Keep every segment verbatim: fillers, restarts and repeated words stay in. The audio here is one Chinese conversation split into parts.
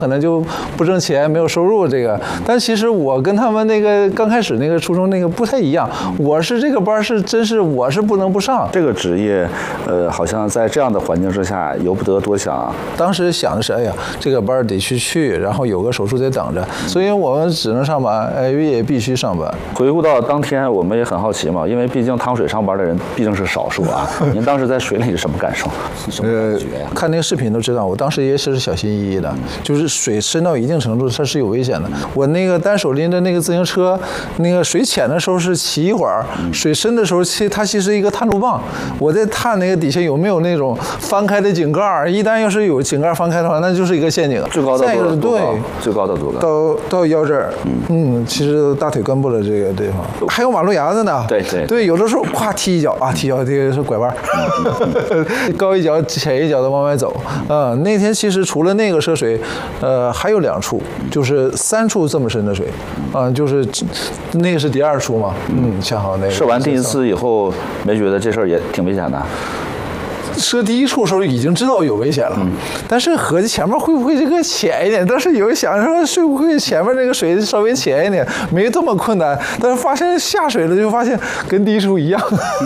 可能就不挣钱，没有收入。这个，但其实我跟他们那个刚开始那个初中那个不太一样。我是这个班是真是我是不能不上。 这个职业，呃，好像在这样的环境之下，由不得多想。 当时想的是，哎呀，这个班得去去，然后有个手术得等着，所以我们只能上班，哎，也必须上班。 回顾到当天，我们也很好奇嘛，因为毕竟趟水上班的人毕竟是少数啊。您当时在水里是什么感受？什么感觉呀？ 看那个视频都知道，我当时也是小心翼翼的，就是水深到一定程度，它是有危险的。我那个单手拎着那个自行车，那个水浅的时候是骑一会儿，水深的时候其它其实一个探路棒，我在探那个底下有没有那种翻开的井盖，一旦要是有井盖翻开的话，那就是一个陷阱。 最高到多高？ 对， 最高到多高？ 到到腰这儿，嗯，其实大腿根部的这个地方，还有马路牙子呢。 对对对，有的时候咵踢一脚啊，踢一脚这个是拐弯，高一脚浅一脚的往外走。啊、嗯，那天其实除了那个涉水，呃，还有两处，就是三处这么深的水，啊、嗯，就是那个是第二处嘛，嗯，恰好那个。 射完第一次以后，没觉得这事儿也挺危险的。 射第一处的时候已经知道有危险了，嗯、但是合计前面会不会这个浅一点？当时有想说会不会前面那个水稍微浅一点，没这么困难。但是发现下水了，就发现跟第一处一样。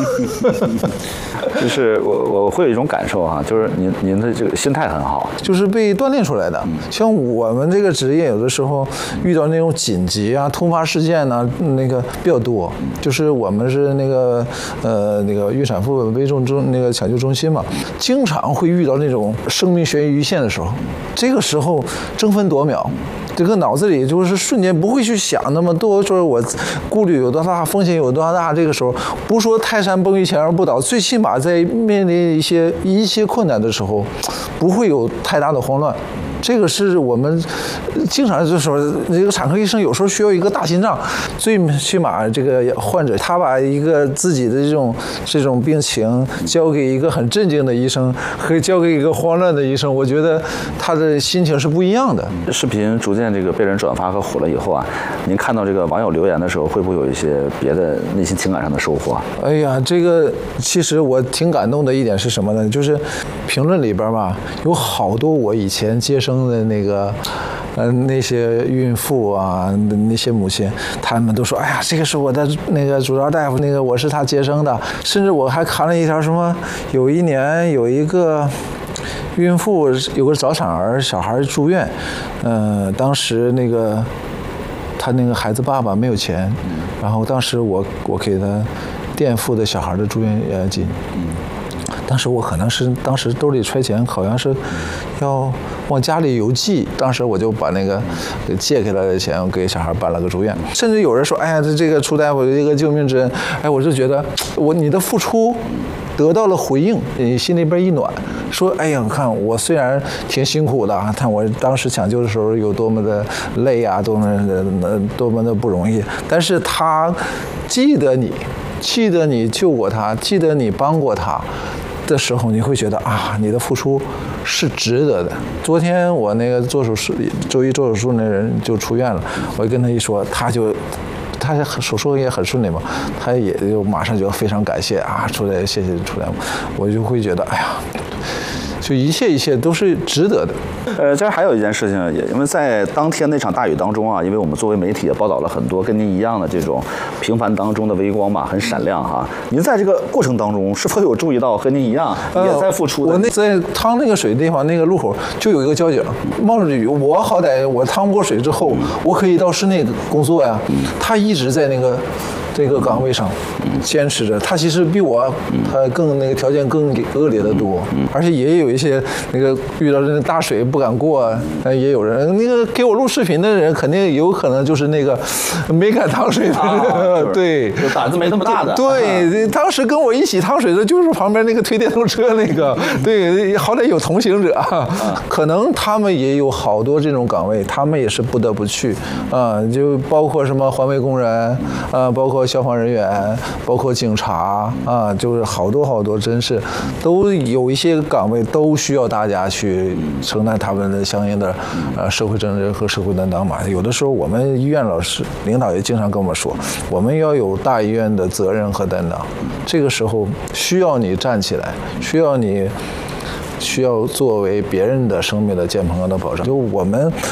就是我我会有一种感受啊，就是您您的这个心态很好， 就是被锻炼出来的。像我们这个职业，有的时候遇到那种紧急啊、突发事件呢、啊，那个比较多。就是我们是那个呃那个孕产妇危重中那个抢救中心嘛，经常会遇到那种生命悬于一线的时候，这个时候争分夺秒。这个脑子里就是瞬间不会去想那么多，说我顾虑有多大，风险有多大。这个时候不说泰山崩于前而不倒，最起码在面临一些一些困难的时候，不会有太大的慌乱。这个是我们经常就说，这个产科医生有时候需要一个大心脏，最起码这个患者他把一个自己的这种这种病情交给一个很镇静的医生，和交给一个慌乱的医生，我觉得他的心情是不一样的。 视频逐渐这个被人转发和火了以后啊，您看到这个网友留言的时候，会不会有一些别的内心情感上的收获？ 哎呀，这个其实我挺感动的一点是什么呢？就是评论里边吧，有好多我以前接生的那个，呃，那些孕妇啊，那些母亲，他们都说，哎呀，这个是我的那个主刀大夫，那个我是他接生的。甚至我还看了一条什么，有一年有一个孕妇有个早产儿小孩住院，呃，当时那个他那个孩子爸爸没有钱，然后当时我我给他垫付的小孩的住院呃金。当时我可能是当时兜里揣钱，好像是要往家里邮寄，当时我就把那个借给他的钱，我给小孩办了个住院。甚至有人说，哎呀，这这个楚大夫这个救命之恩，哎，我就觉得我你的付出得到了回应，你心里边一暖，说，哎呀，看我虽然挺辛苦的，看我当时抢救的时候有多么的累啊，多么的多么的不容易，但是他记得你，记得你救过他，记得你帮过他的时候，你会觉得啊，你的付出是值得的。昨天我那个做手术，周一做手术那人就出院了，我跟他一说，他就。他手术也很顺利嘛，他也就马上就非常感谢啊，出来谢谢出来，我就会觉得，哎呀，就一切一切都是值得的。 呃，这还有一件事情，也因为在当天那场大雨当中啊，因为我们作为媒体也报道了很多跟您一样的这种平凡当中的微光吧，很闪亮哈。您在这个过程当中是否有注意到和您一样也在付出的？ 呃、我那在趟那个水的地方，那个路口就有一个交警，冒着雨，我好歹我趟过水之后，我可以到室内工作呀。他一直在那个这个岗位上坚持着，他其实比我他更那个条件更恶劣的多，而且也有一些那个遇到这大水不敢过，也有人那个给我录视频的人肯定有可能就是那个没敢趟水的，啊、对， 就胆子没那么大的。 对，当时跟我一起趟水的就是旁边那个推电动车那个，对，好歹有同行者，可能他们也有好多这种岗位，他们也是不得不去啊，就包括什么环卫工人啊，包括消防人员，包括警察啊，就是好多好多，真是都有一些岗位都需要大家去承担他们的相应的呃社会责任和社会担当嘛。有的时候我们医院老师领导也经常跟我们说，我们要有大医院的责任和担当，这个时候需要你站起来，需要你需要作为别人的生命的健康的保障，就我们